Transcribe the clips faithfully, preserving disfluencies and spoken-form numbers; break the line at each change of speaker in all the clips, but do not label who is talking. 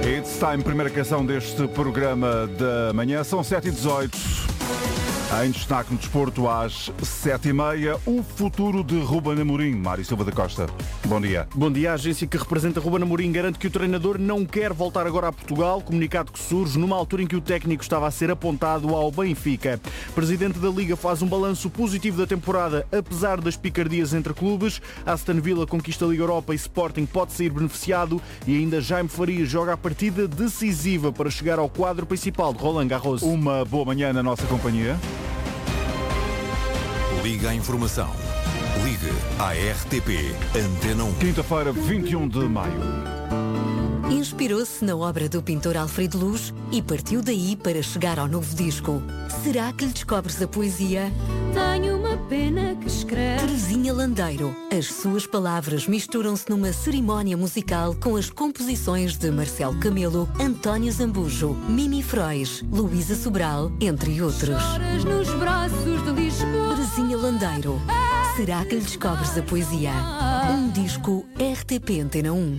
It's Time, primeira canção deste programa da manhã. São sete e dezoito. Em destaque no desporto, às sete e meia, o futuro de Ruben Amorim. Mário Silva da Costa, bom dia.
Bom dia. A agência que representa Ruben Amorim garante que o treinador não quer voltar agora a Portugal, comunicado que surge numa altura em que o técnico estava a ser apontado ao Benfica. Presidente da Liga faz um balanço positivo da temporada, apesar das picardias entre clubes. Aston Villa conquista a Liga Europa e Sporting pode sair beneficiado. E ainda Jaime Faria joga a partida decisiva para chegar ao quadro principal de Roland Garros.
Uma boa manhã na nossa companhia.
Liga à informação. Ligue à R T P Antena um.
Quinta-feira, vinte e um de maio.
Inspirou-se na obra do pintor Alfredo Luz e partiu daí para chegar ao novo disco. Será que lhe descobres a poesia?
Tenho uma pena que escreve.
Terezinha Landeiro. As suas palavras misturam-se numa cerimónia musical com as composições de Marcelo Camelo, António Zambujo, Mimi Frois, Luísa Sobral, entre outros.
Choras nos braços de Lisboa.
Terezinha Landeiro. Será que lhe descobres a poesia? Um disco R T P Antena um.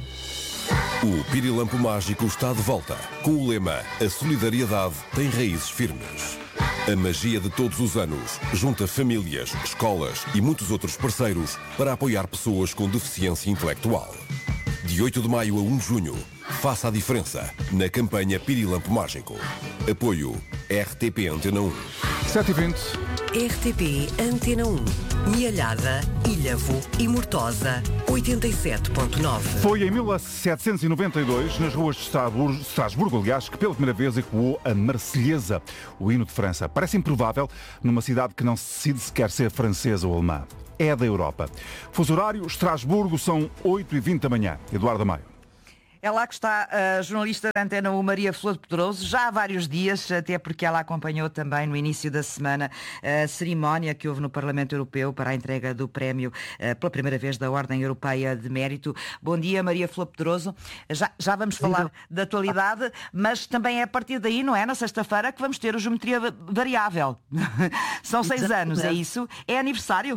O Pirilampo Mágico está de volta, com o lema A solidariedade tem raízes firmes. A magia de todos os anos junta famílias, escolas e muitos outros parceiros para apoiar pessoas com deficiência intelectual. De oito de maio a um de junho, faça a diferença na campanha Pirilampo Mágico. Apoio R T P Antena um.
sete e vinte.
R T P Antena um. Mialhada, Ilhavo e Mortosa, oitenta e sete ponto nove.
Foi em mil setecentos e noventa e dois, nas ruas de Estrasburgo, Estrasburgo, aliás, que pela primeira vez ecoou a Marselhesa, o hino de França. Parece improvável numa cidade que não se decide se quer ser francesa ou alemã. É da Europa. Fuso horário, Estrasburgo, são oito e vinte da manhã. Eduardo Maio.
É lá que está a jornalista da Antena um, Maria Flor de Pedroso, já há vários dias, até porque ela acompanhou também no início da semana a cerimónia que houve no Parlamento Europeu para a entrega do prémio pela primeira vez da Ordem Europeia de Mérito. Bom dia, Maria Flor de Pedroso. Já, já vamos falar da atualidade, mas também é a partir daí, não é? Na sexta-feira que vamos ter o Geometria Variável. São seis anos, é isso? É aniversário?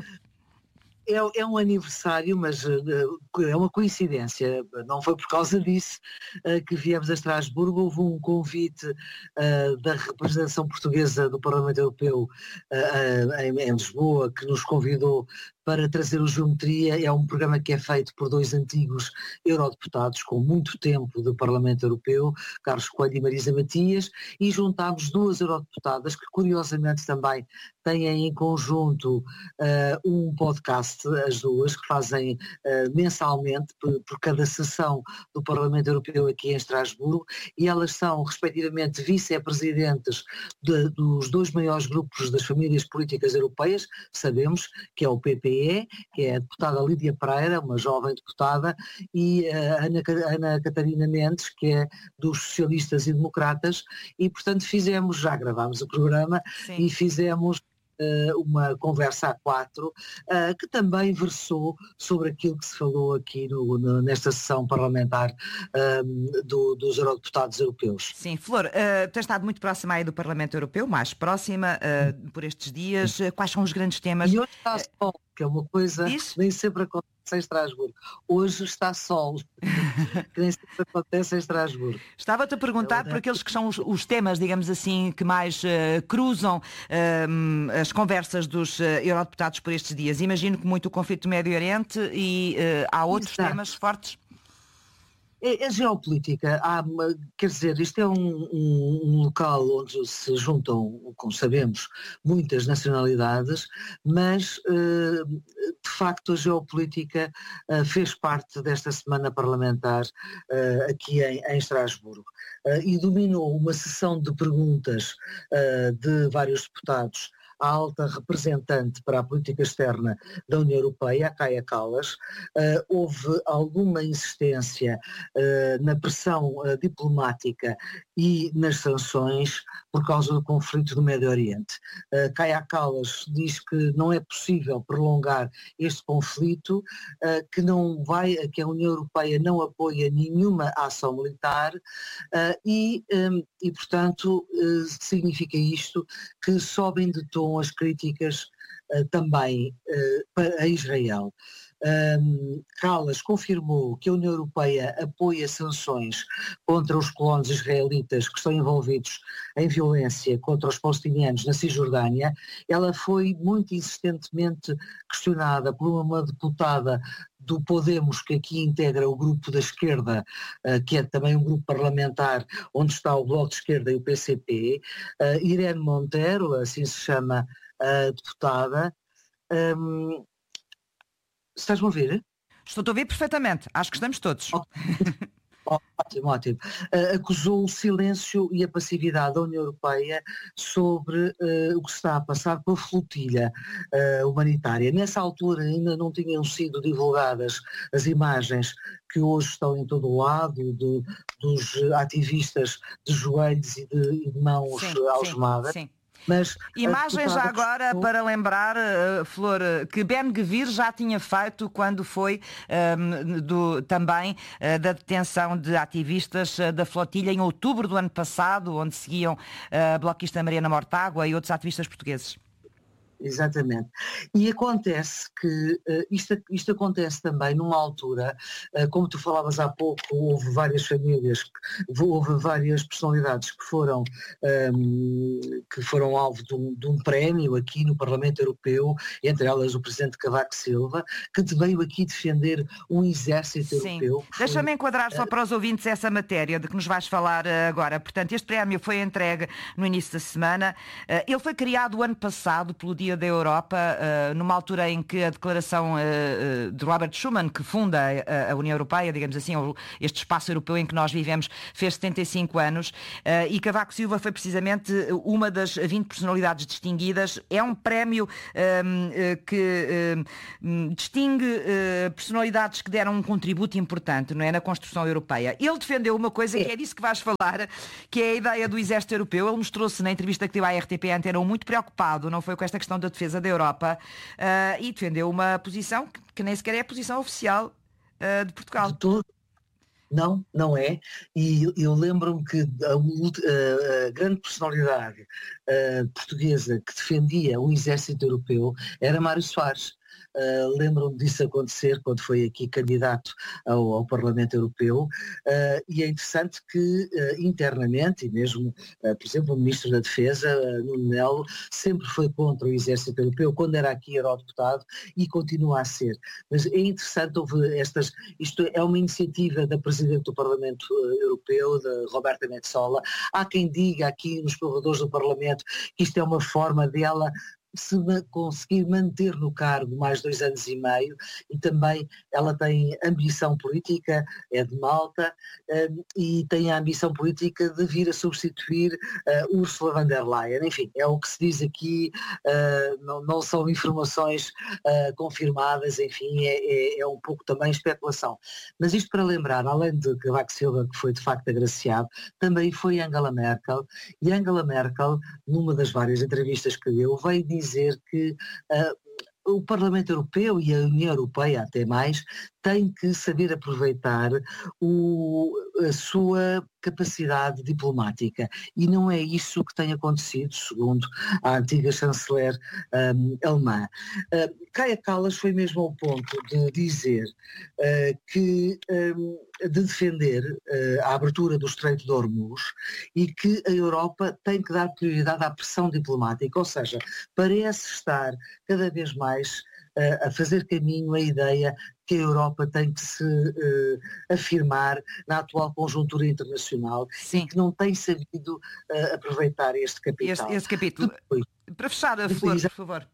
É, é um aniversário, mas uh, é uma coincidência. Não foi por causa disso uh, que viemos a Estrasburgo. Houve um convite uh, da representação portuguesa do Parlamento Europeu uh, uh, em, em Lisboa, que nos convidou para trazer o Geometria. É um programa que é feito por dois antigos eurodeputados com muito tempo do Parlamento Europeu, Carlos Coelho e Marisa Matias, e juntámos duas eurodeputadas que curiosamente também têm em conjunto uh, um podcast, as duas, que fazem uh, mensalmente por, por cada sessão do Parlamento Europeu aqui em Estrasburgo, e elas são respectivamente vice-presidentes de, dos dois maiores grupos das famílias políticas europeias, sabemos que é o P P E, que é a deputada Lídia Pereira, uma jovem deputada, e a Ana, Ana Catarina Mendes, que é dos socialistas e democratas, e portanto fizemos, já gravámos o programa, Sim. e fizemos uh, uma conversa a quatro, uh, que também versou sobre aquilo que se falou aqui no, no, nesta sessão parlamentar um, do, dos eurodeputados europeus.
Sim, Flor, uh, tens estado muito próxima aí do Parlamento Europeu, mais próxima uh, por estes dias. Uh, quais são os grandes temas?
E hoje está sol, que é uma coisa que nem sempre acontece em Estrasburgo. Hoje está sol, que nem sempre acontece em Estrasburgo.
Estava-te a perguntar por aqueles que são os, os temas, digamos assim, que mais uh, cruzam uh, as conversas dos uh, eurodeputados por estes dias. Imagino que muito o conflito do Médio Oriente e uh, há outros Exato. temas fortes?
É, é geopolítica, há, quer dizer, isto é um, um, um local onde se juntam, como sabemos, muitas nacionalidades, mas de facto a geopolítica fez parte desta semana parlamentar aqui em, em Estrasburgo e dominou uma sessão de perguntas de vários deputados a alta representante para a política externa da União Europeia, a Kaja Kallas. Uh, houve alguma insistência uh, na pressão uh, diplomática e nas sanções por causa do conflito do Médio Oriente. Uh, Kaja Kallas diz que não é possível prolongar este conflito, uh, que, não vai, que a União Europeia não apoia nenhuma ação militar uh, e, um, e, portanto, uh, significa isto que sobem de tom as críticas uh, também uh, a Israel. Um, Kallas confirmou que a União Europeia apoia sanções contra os colonos israelitas que estão envolvidos em violência contra os palestinianos na Cisjordânia. Ela foi muito insistentemente questionada por uma deputada do Podemos, que aqui integra o grupo da esquerda, uh, que é também um grupo parlamentar onde está o Bloco de Esquerda e o P C P, uh, Irene Montero, assim se chama a deputada. Um, estás-me a ouvir?
Estou a ouvir perfeitamente, acho que estamos todos.
Ótimo, ótimo. Uh, acusou o silêncio e a passividade da União Europeia sobre uh, o que se está a passar com a flotilha uh, humanitária. Nessa altura ainda não tinham sido divulgadas as imagens que hoje estão em todo o lado, de, dos ativistas de joelhos e de, e de mãos sim, algemadas.
Sim, sim.
Mas
imagens já agora
questão...
para lembrar, uh, Flor, que Ben-Gvir já tinha feito quando foi um, do, também uh, da detenção de ativistas uh, da flotilha em outubro do ano passado, onde seguiam uh, a bloquista Mariana Mortágua e outros ativistas portugueses.
Exatamente. E acontece que uh, isto, isto acontece também numa altura, uh, como tu falavas há pouco, houve várias famílias, houve várias personalidades que foram, um, que foram alvo de um, de um prémio aqui no Parlamento Europeu, entre elas o Presidente Cavaco Silva, que veio aqui defender um exército
Sim.
europeu.
Deixa-me enquadrar só para os ouvintes essa matéria de que nos vais falar uh, agora. Portanto, este prémio foi entregue no início da semana. Uh, ele foi criado o ano passado pelo Dia da Europa, uh, numa altura em que a declaração uh, de Robert Schuman, que funda a, a União Europeia, digamos assim, este espaço europeu em que nós vivemos, fez setenta e cinco anos, uh, e Cavaco Silva foi precisamente uma das vinte personalidades distinguidas. É um prémio um, uh, que um, distingue uh, personalidades que deram um contributo importante, não é, na construção europeia. Ele defendeu uma coisa que é disso que vais falar, que é a ideia do exército europeu. Ele mostrou-se na entrevista que deu à R T P Antena muito preocupado, não foi com esta questão da defesa da Europa, uh, e defendeu uma posição que, que nem sequer é a posição oficial uh, de Portugal.
De todo. Não, não é. E eu lembro-me que a, a, a grande personalidade uh, portuguesa que defendia o exército europeu era Mário Soares. Uh, lembro-me disso acontecer quando foi aqui candidato ao, ao Parlamento Europeu, uh, e é interessante que uh, internamente, e mesmo, uh, por exemplo, o Ministro da Defesa, uh, Nuno Melo, sempre foi contra o Exército Europeu, quando era aqui eurodeputado, e continua a ser. Mas é interessante, houve estas, isto é uma iniciativa da Presidente do Parlamento uh, Europeu, da Roberta Metsola. Há quem diga aqui nos corredores do Parlamento que isto é uma forma dela se conseguir manter no cargo mais dois anos e meio, e também ela tem ambição política, é de Malta, um, e tem a ambição política de vir a substituir uh, Ursula von der Leyen. Enfim, é o que se diz aqui, uh, não, não são informações uh, confirmadas, enfim, é, é, é um pouco também especulação. Mas isto para lembrar, além de Cavaco Silva, que foi de facto agraciado, também foi Angela Merkel, e Angela Merkel, numa das várias entrevistas que deu, veio dizer dizer que uh, o Parlamento Europeu e a União Europeia, até mais, têm que saber aproveitar o, a sua capacidade diplomática. E não é isso que tem acontecido, segundo a antiga chanceler um, alemã. Uh, Kaja Kallas foi mesmo ao ponto de dizer uh, que, um, de defender uh, a abertura do Estreito de Hormuz, e que a Europa tem que dar prioridade à pressão diplomática, ou seja, parece estar cada vez mais uh, a fazer caminho a ideia que a Europa tem que se uh, afirmar na atual conjuntura internacional. Sim. E que não tem sabido uh, aproveitar este capítulo.
Este, este capítulo. Depois, para fechar, a Flor, por favor.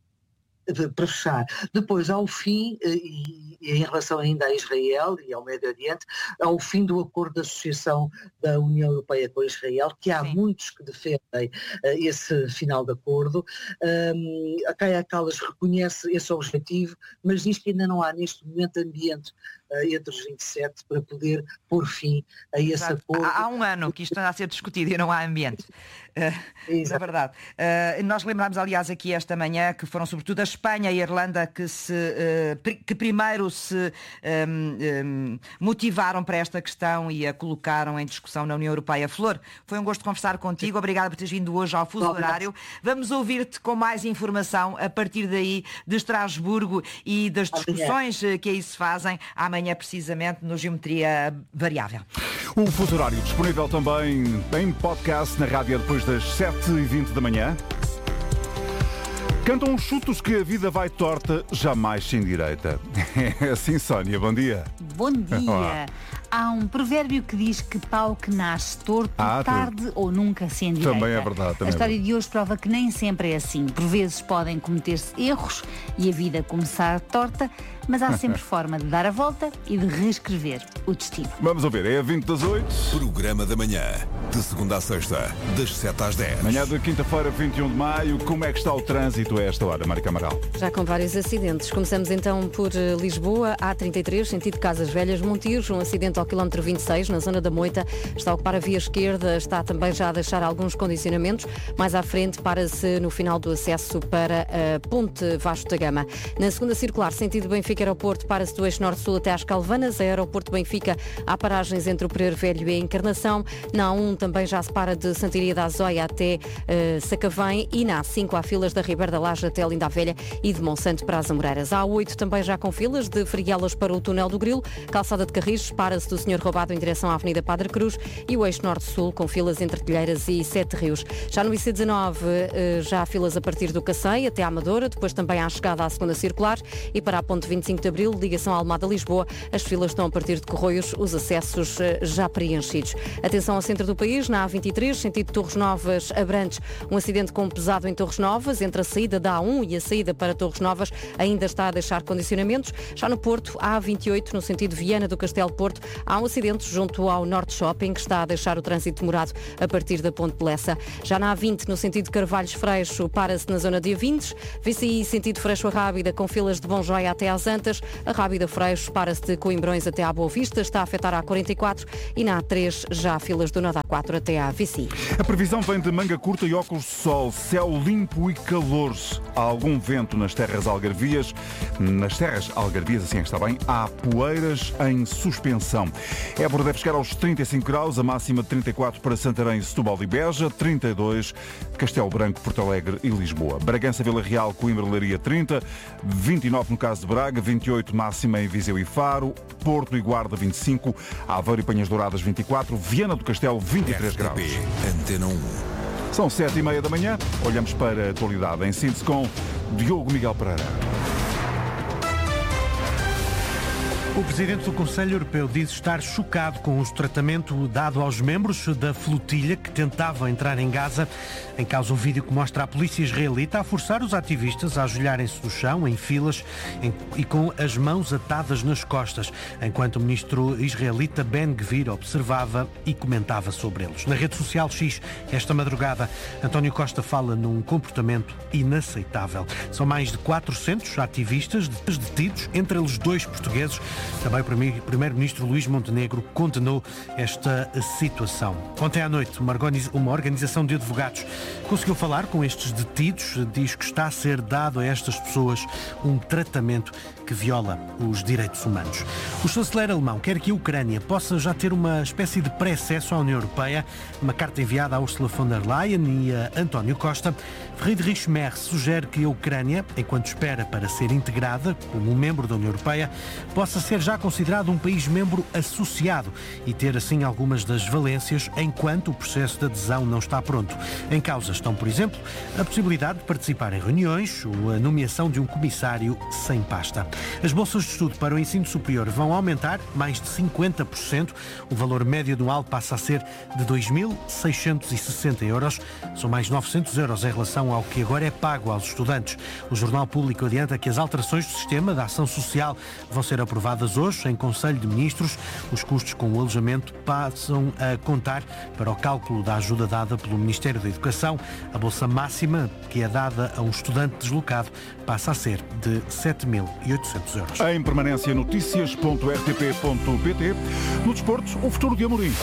Para fechar, depois ao fim, e, e em relação ainda a Israel e ao Médio Oriente, ao fim do acordo de associação da União Europeia com Israel, que há Sim. muitos que defendem uh, esse final de acordo. Um, a Kaja Kallas reconhece esse objetivo, mas diz que ainda não há neste momento ambiente entre os vinte e sete para poder pôr fim a esse
Exato.
acordo.
Há, há um ano que isto anda a ser discutido e não há ambiente. Uh, é verdade. Uh, nós lembramos, aliás, aqui esta manhã que foram sobretudo a Espanha e a Irlanda que, se, uh, que primeiro se um, um, motivaram para esta questão e a colocaram em discussão na União Europeia. Flor, foi um gosto conversar contigo. Obrigada por teres vindo hoje ao Fuso Horário. Vamos ouvir-te com mais informação a partir daí de Estrasburgo e das discussões que aí se fazem amanhã, precisamente, no Geometria Variável.
O Fuso Horário disponível também em podcast na rádio depois das sete e vinte da manhã. Cantam uns chutos que a vida vai torta, jamais sem direita. É assim, Sónia, bom dia.
Bom dia. Há um provérbio que diz que pau que nasce torto,
ah,
tarde tu... ou nunca se endireita.
Também é verdade. Também
a história
é
de hoje prova que nem sempre é assim. Por vezes podem cometer-se erros e a vida começar torta, mas há sempre forma de dar a volta e de reescrever o destino.
Vamos ouvir, é a vinte das oito.
Programa da manhã, de segunda à sexta, das sete às dez.
Manhã de quinta-feira, vinte e um de maio. Como é que está o trânsito a esta hora, Mário Amaral?
Já com vários acidentes. Começamos então por Lisboa, A trinta e três, sentido Casas Velhas, Montiros, um acidente ao quilómetro vinte e seis, na zona da Moita. Está a ocupar a via esquerda, está também já a deixar alguns condicionamentos. Mais à frente, para-se no final do acesso para a Ponte Vasco da Gama. Na segunda circular, sentido Benfica Aeroporto, para-se do eixo norte-sul até às Calvanas. A Aeroporto Benfica, há paragens entre o Pereiro Velho e a Encarnação. Na A um também já se para de Santiria da Azóia até uh, Sacavém. E na A cinco há filas da Ribeira da Laje até Linda a Velha e de Monsanto para as Amoreiras. A A oito também já com filas de Friguelas para o Túnel do Grilo. Calçada de Carris, para-se do senhor Roubado em direção à Avenida Padre Cruz. E o eixo norte-sul com filas entre Telheiras e Sete Rios. Já no I C dezanove uh, já há filas a partir do Cacém até à Amadora. Depois também há a chegada à segunda circular. E para a ponte vinte e cinco de Abril, ligação à Almada-Lisboa, as filas estão a partir de Corroios, os acessos já preenchidos. Atenção ao centro do país, na A vinte e três, sentido Torres Novas, Abrantes, um acidente com pesado em Torres Novas, entre a saída da A um e a saída para Torres Novas, ainda está a deixar condicionamentos. Já no Porto, a A vinte e oito, no sentido Viana do Castelo Porto, há um acidente junto ao Norte Shopping, que está a deixar o trânsito demorado a partir da Ponte de Lessa. Já na A vinte, no sentido Carvalhos Freixo, para-se na zona de Avintes. V C I, sentido Freixo a Rábida, com filas de Bom Joia até às Antas. A Rábida Freixo para-se de Coimbrões até à Boa Vista, está a afetar a A quarenta e quatro e na A três já há filas do Nó da A quatro até à V C I.
A previsão vem de manga curta e óculos de sol, céu limpo e calor. Há algum vento nas terras algarvias. Nas terras algarvias, assim está bem, há poeiras em suspensão. Évora deve chegar aos trinta e cinco graus, a máxima de trinta e quatro para Santarém, Setúbal e Beja, trinta e dois Castelo Branco, Porto Alegre e Lisboa. Bragança, Vila Real, Coimbra, Leiria, trinta, vinte e nove no caso de Braga, vinte e oito máxima em Viseu e Faro, Porto e Guarda vinte e cinco, Aveiro e Penhas Douradas vinte e quatro, Viana do Castelo vinte e três graus.
Antena um.
São sete e meia da manhã, olhamos para a atualidade em síntese com Diogo Miguel Pereira.
O Presidente do Conselho Europeu diz estar chocado com o tratamento dado aos membros da flotilha que tentava entrar em Gaza. Em causa um vídeo que mostra a polícia israelita a forçar os ativistas a ajoelharem-se no chão, em filas, em, e com as mãos atadas nas costas, enquanto o ministro israelita Ben Gvir observava e comentava sobre eles. Na rede social X, esta madrugada, António Costa fala num comportamento inaceitável. São mais de quatrocentos ativistas detidos, entre eles dois portugueses. Também o primeiro-ministro Luís Montenegro condenou esta situação. Ontem à noite, uma organização de advogados conseguiu falar com estes detidos. Diz que está a ser dado a estas pessoas um tratamento que viola os direitos humanos. O chanceler alemão quer que a Ucrânia possa já ter uma espécie de pré-acesso à União Europeia. Uma carta enviada a Ursula von der Leyen e a António Costa. Friedrich Merz sugere que a Ucrânia, enquanto espera para ser integrada como um membro da União Europeia, possa ser já considerado um país membro associado e ter assim algumas das valências enquanto o processo de adesão não está pronto. Em causa estão, por exemplo, a possibilidade de participar em reuniões ou a nomeação de um comissário sem pasta. As bolsas de estudo para o ensino superior vão aumentar mais de cinquenta por cento. O valor médio anual passa a ser de dois mil seiscentos e sessenta euros. São mais novecentos euros em relação ao que agora é pago aos estudantes. O Jornal Público adianta que as alterações do sistema da ação social vão ser aprovadas aprovadas hoje em Conselho de Ministros. Os custos com o alojamento passam a contar para o cálculo da ajuda dada pelo Ministério da Educação. A bolsa máxima que é dada a um estudante deslocado passa a ser de sete mil e oitocentos euros.
Em permanência, notícias ponto r t p ponto p t. No desporto, o futuro de Amorim.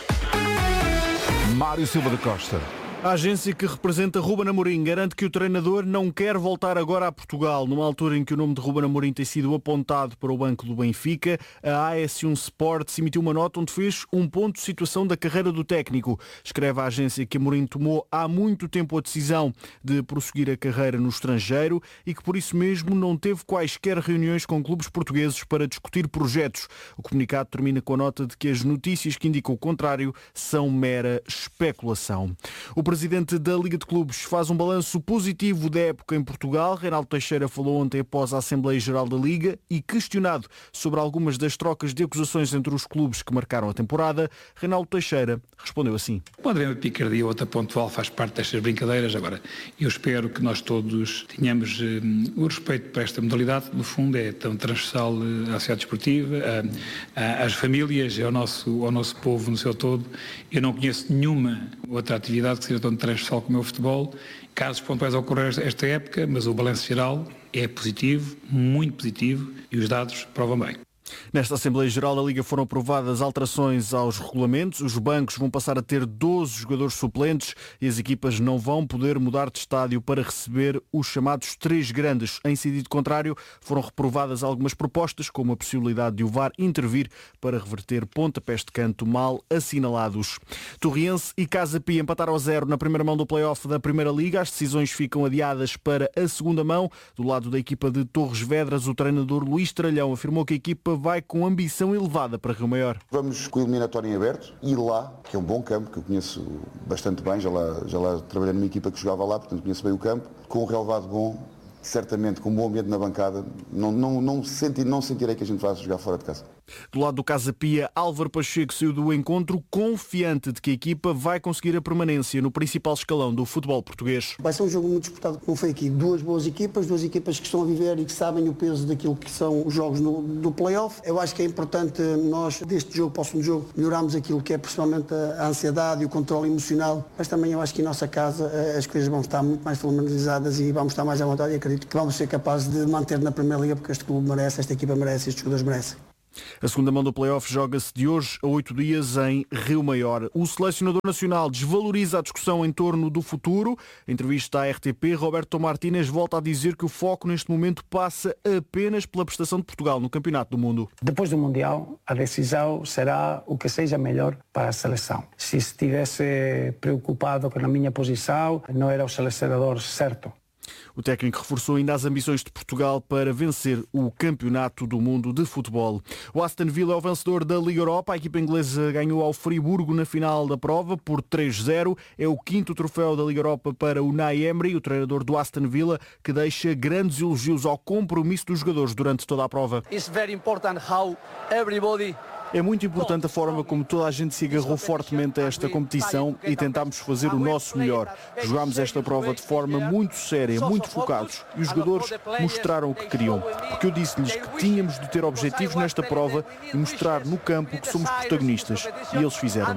Mário Silva da Costa.
A agência que representa Ruben Amorim garante que o treinador não quer voltar agora a Portugal, numa altura em que o nome de Ruben Amorim tem sido apontado para o banco do Benfica. A A S um Sports emitiu uma nota onde fez um ponto de situação da carreira do técnico. Escreve a agência que Amorim tomou há muito tempo a decisão de prosseguir a carreira no estrangeiro e que por isso mesmo não teve quaisquer reuniões com clubes portugueses para discutir projetos. O comunicado termina com a nota de que as notícias que indicam o contrário são mera especulação. O presidente da Liga de Clubes faz um balanço positivo da época em Portugal. Reinaldo Teixeira falou ontem após a Assembleia Geral da Liga e, questionado sobre algumas das trocas de acusações entre os clubes que marcaram a temporada, Reinaldo Teixeira respondeu assim.
Pode haver uma picardia ou outra pontual, faz parte destas brincadeiras. Agora, eu espero que nós todos tenhamos um, o respeito para esta modalidade. No fundo, é tão transversal à sociedade desportiva, a, a, às famílias, ao nosso, ao nosso povo no seu todo. Eu não conheço nenhuma outra atividade que seja tão transversal como é o futebol. Casos pontuais a ocorrer esta época, mas o balanço geral é positivo, muito positivo, e os dados provam bem.
Nesta Assembleia Geral da Liga foram aprovadas alterações aos regulamentos. Os bancos vão passar a ter doze jogadores suplentes e as equipas não vão poder mudar de estádio para receber os chamados três grandes. Em sentido contrário, foram reprovadas algumas propostas, como a possibilidade de o V A R intervir para reverter pontapés de canto mal assinalados. Torriense e Casa Pia empataram a zero na primeira mão do play-off da Primeira Liga. As decisões ficam adiadas para a segunda mão. Do lado da equipa de Torres Vedras, o treinador Luís Tralhão afirmou que a equipa vai com ambição elevada para Rio Maior.
Vamos com o eliminatório em aberto e lá, que é um bom campo, que eu conheço bastante bem, já lá, já lá trabalhei numa equipa que jogava lá, portanto conheço bem o campo, com um relevado bom, certamente com um bom ambiente na bancada, não, não, não, senti, não sentirei que a gente vai jogar fora de casa.
Do lado do Casa Pia, Álvaro Pacheco saiu do encontro confiante de que a equipa vai conseguir a permanência no principal escalão do futebol português.
Vai ser um jogo muito disputado, como foi aqui. Duas boas equipas, duas equipas que estão a viver e que sabem o peso daquilo que são os jogos no, do play-off. Eu acho que é importante nós, deste jogo para o segundo jogo, melhorarmos aquilo que é principalmente a ansiedade e o controle emocional. Mas também eu acho que em nossa casa as coisas vão estar muito mais familiarizadas e vamos estar mais à vontade e acredito que vamos ser capazes de manter na Primeira Liga, porque este clube merece, esta equipa merece, estes jogadores merecem.
A segunda mão do play-off joga-se de hoje a oito dias em Rio Maior. O selecionador nacional desvaloriza a discussão em torno do futuro. Em entrevista à R T P, Roberto Martínez volta a dizer que o foco neste momento passa apenas pela prestação de Portugal no Campeonato do Mundo.
Depois do Mundial, a decisão será o que seja melhor para a seleção. Se estivesse preocupado com a minha posição, não era o selecionador certo.
O técnico reforçou ainda as ambições de Portugal para vencer o Campeonato do Mundo de Futebol. O Aston Villa é o vencedor da Liga Europa. A equipa inglesa ganhou ao Friburgo na final da prova por três a zero. É o quinto troféu da Liga Europa para o Unai Emery, o treinador do Aston Villa, que deixa grandes elogios ao compromisso dos jogadores durante toda a prova.
It's very important how everybody
É muito importante a forma como toda a gente se agarrou fortemente a esta competição e tentámos fazer o nosso melhor. Jogámos esta prova de forma muito séria, muito focados, e os jogadores mostraram o que queriam. Porque eu disse-lhes que tínhamos de ter objetivos nesta prova e mostrar no campo que somos protagonistas. E eles fizeram.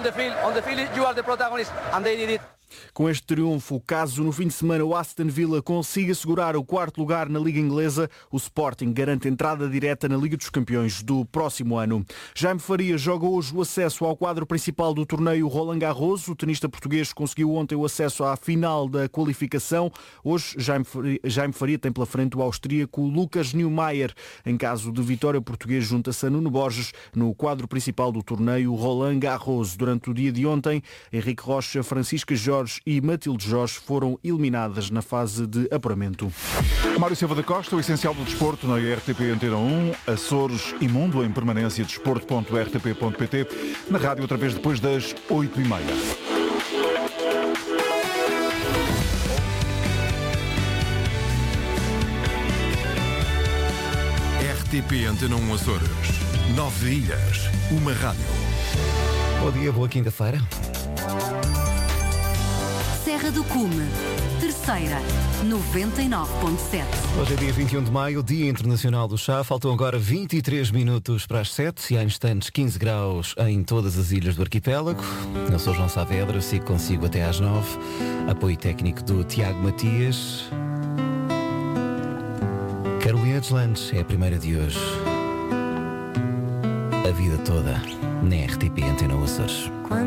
Com este triunfo, caso no fim de semana o Aston Villa consiga segurar o quarto lugar na Liga Inglesa, o Sporting garante entrada direta na Liga dos Campeões do próximo ano. Jaime Faria joga hoje o acesso ao quadro principal do torneio Roland Garros. O tenista português conseguiu ontem o acesso à final da qualificação. Hoje, Jaime Faria, Jaime Faria tem pela frente o austríaco Lucas Neumeier. Em caso de vitória, o português junta-se a Nuno Borges no quadro principal do torneio Roland Garros. Durante o dia de ontem, Henrique Rocha, Francisca Jorge e Matilde Jorge foram eliminadas na fase de apuramento.
Mário Silva da Costa, o essencial do desporto na R T P Antena um, Açores e Mundo em permanência, desporto ponto r t p ponto p t, na rádio outra vez depois das oito e meia.
R T P Antena um Açores. Nove ilhas, uma rádio.
Bom dia, boa quinta-feira.
Serra do Cume, terceiro Terceira, noventa e nove ponto sete.
Hoje é dia vinte e um de maio, Dia Internacional do Chá. Faltam agora vinte e três minutos para as sete e há instantes quinze graus em todas as ilhas do arquipélago. Eu sou João Saavedra, sigo consigo até às nove. Apoio técnico do Tiago Matias. Carolina Deslandes é a primeira de hoje. A vida toda na R T P Antena Açores.